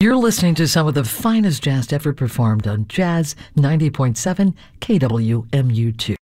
You're listening to some of the finest jazz ever performed on Jazz 90.7 KWMU2.